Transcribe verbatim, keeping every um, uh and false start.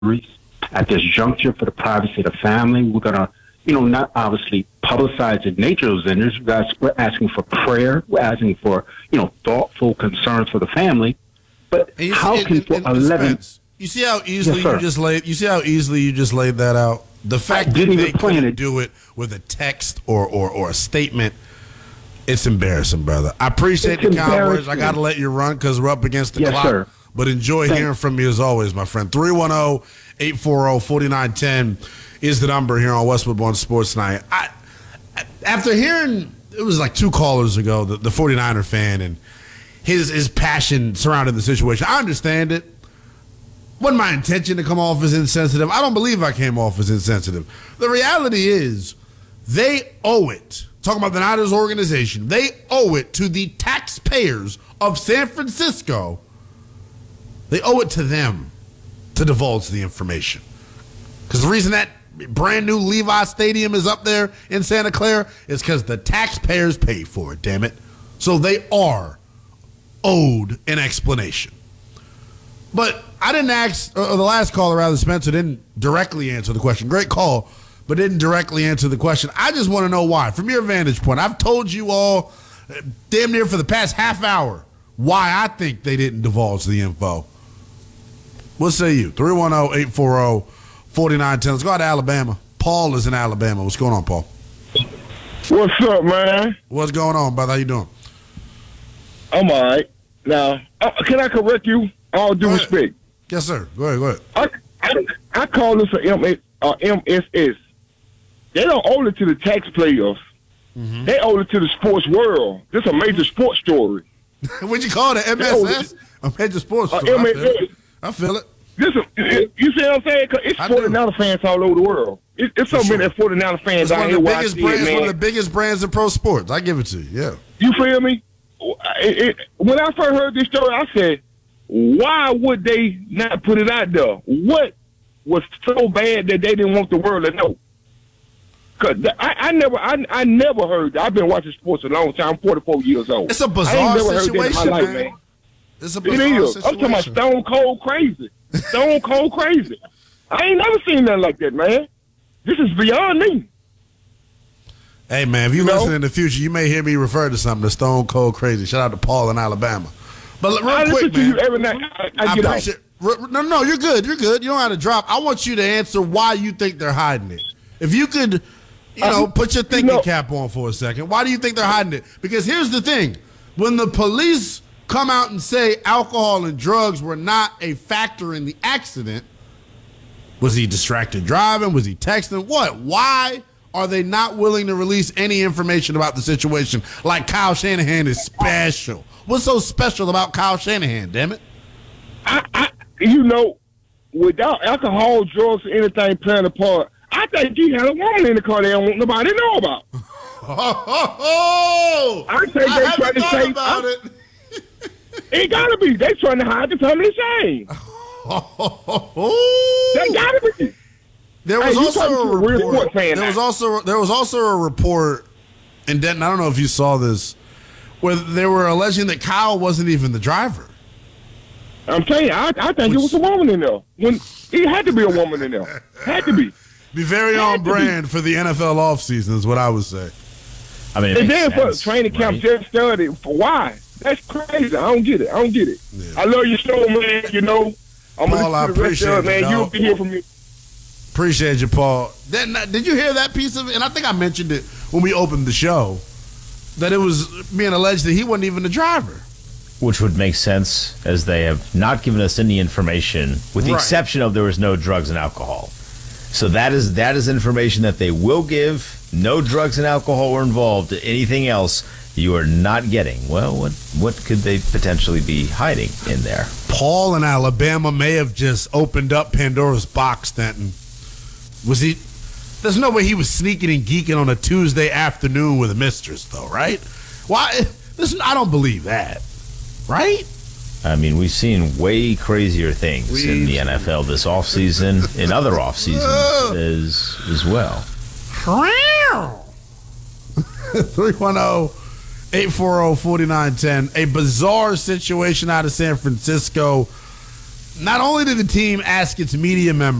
at this juncture for the privacy of the family. We're going to, you know, not obviously publicize the nature of those injuries. We're asking for prayer. We're asking for, you know, thoughtful concerns for the family. But how see, can in, for in, eleven? You see how easily yes, you just laid. You see how easily you just laid that out. The fact I that didn't they even plan couldn't it. do it with a text or or, or a statement, it's embarrassing, brother. I appreciate It's the kind words. I embarrassing. got to let you run because we're up against the Yes, clock. sir. But enjoy Thanks. hearing from you as always, my friend. three one zero, eight four zero, four nine one zero is the number here on Westwood One Sports Night. I, after hearing, it was like two callers ago, the, the 49er fan, and his his passion surrounding the situation. I understand it. Wasn't my intention to come off as insensitive. I don't believe I came off as insensitive. The reality is they owe it, talking about the Niners organization, they owe it to the taxpayers of San Francisco. They owe it to them to divulge the information. Because the reason that brand new Levi Stadium is up there in Santa Clara is because the taxpayers paid for it, damn it. So they are owed an explanation. But I didn't ask, or the last caller, rather, Spencer, didn't directly answer the question. Great call, but didn't directly answer the question. I just want to know why. From your vantage point, I've told you all damn near for the past half hour why I think they didn't divulge the info. What say you? three one zero, eight four zero, four nine one zero. Let's go out to Alabama. Paul is in Alabama. What's going on, Paul? What's up, man? What's going on, brother? How you doing? I'm all right. Now, uh, can I correct you? All due Go ahead. respect. Yes, sir. Go ahead, go ahead. I, I, I call this a M S, uh, M S S. They don't owe it to the taxpayers. Mm-hmm. They owe it to the sports world. This is a major sports story. What'd you call it? M S S? A major sports Uh, story. I M S feel S. it. I feel it. This is, you see what I'm saying? 'Cause it's I do. 49er fans all over the world. It, it's so For many sure. 49er fans It's out one here of the where I biggest see brands, it, man. one of the biggest brands in pro sports. I give it to you. Yeah. You feel me? It, it, when I first heard this story, I said, why would they not put it out there? What was so bad that they didn't want the world to know? Cause I, I never, I, I never heard. I've been watching sports a long time. I'm forty-four years old. It's a I ain't bizarre never heard that situation, in my life, man. man. It's a It bizarre is. situation. I'm talking about stone cold crazy. Stone cold crazy. I ain't never seen nothing like that, man. This is beyond me. Hey, man, if you, You know? listen in the future, you may hear me refer to something that's stone cold crazy. Shout out to Paul in Alabama. But real I quick, listen to man. you every night. I, I, I get appreciate. off. r- No, no, you're good. You're good. You don't have to drop. I want you to answer why you think they're hiding it. If you could, you know, Uh, put your you thinking know- cap on for a second. Why do you think they're hiding it? Because here's the thing: when the police come out and say alcohol and drugs were not a factor in the accident, was he distracted driving? Was he texting? What? Why are they not willing to release any information about the situation? Like Kyle Shanahan is special. What's so special about Kyle Shanahan? Damn it! I, I, you know, without alcohol, drugs, or anything playing a part, I think he had a woman in the car they don't want nobody to know about. Oh, I think they haven't trying to thought say- about I- it. It gotta be. They trying to hide the family shame. They gotta be. There was Hey, you also talking a to a real report. sports fan There was now. also there was also a report in Denton. I don't know if you saw this, where they were alleging that Kyle wasn't even the driver. I'm telling you, I, I think it was a woman in there. When it had to be a woman in there. Had to be. Be very Had on to be. brand for the N F L offseason is what I would say. I mean, it And makes then for sense, training camp right? just started. For why? That's crazy. I don't get it. I don't get it. Yeah. I love your show, man. You know, I'm Paul, gonna I listen to the rest of appreciate it, it, man. You'll dog. be here from you. Appreciate you, Paul. Then, did you hear that piece of it? And I think I mentioned it when we opened the show, that it was being alleged that he wasn't even the driver. Which would make sense, as they have not given us any information, with the Right. exception of there was no drugs and alcohol. So that is that is information that they will give. No drugs and alcohol were involved. Anything else you are not getting. Well, what what could they potentially be hiding in there? Paul in Alabama may have just opened up Pandora's box, Stanton. Was he? There's no way he was sneaking and geeking on a Tuesday afternoon with a mistress, though, right? Why? Listen, I don't believe that, right? I mean, we've seen way crazier things We've in the N F L this offseason, in other off seasons as as well. three one zero, eight four zero, four nine one zero. A bizarre situation out of San Francisco. not only did the team ask its media members